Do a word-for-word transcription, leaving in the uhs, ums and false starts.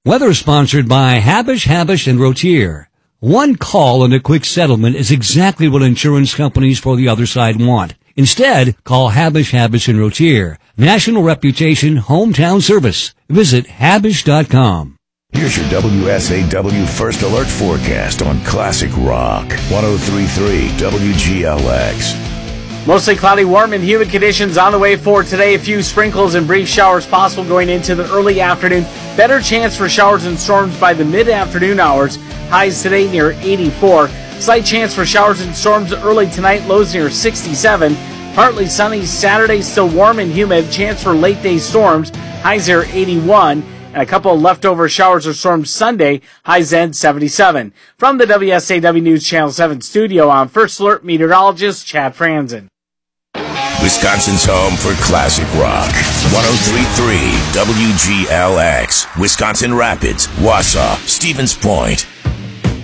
Weather sponsored by Habish, Habish, and Rotier. One call and a quick settlement is exactly what insurance companies for the other side want. Instead, call Habish, Habish, and Rotier. National reputation, hometown service. Visit Habish dot com. Here's your W S A W First Alert forecast on Classic Rock. one oh three point three W G L X. Mostly cloudy, warm, and humid conditions on the way for today. A few sprinkles and brief showers possible going into the early afternoon. Better chance for showers and storms by the mid-afternoon hours. Highs today near eighty-four. Slight chance for showers and storms early tonight. Lows near sixty-seven. Partly sunny Saturday, still warm and humid. Chance for late-day storms. Highs near eighty-one. And a couple of leftover showers or storms Sunday. Highs end seventy-seven. From the W S A W News Channel seven studio, I'm First Alert meteorologist Chad Franzen. Wisconsin's home for classic rock. one oh three point three W G L X. Wisconsin Rapids, Wausau, Stevens Point.